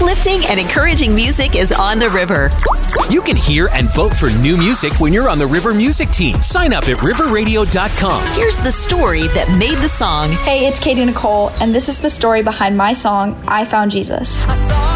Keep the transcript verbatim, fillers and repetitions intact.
Uplifting and encouraging music is on the river. You can hear and vote for new music when you're on the River Music Team. Sign up at river radio dot com. Here's the story that made the song. Hey, it's Katie Nicole, and this is the story behind my song, I Found Jesus. I thought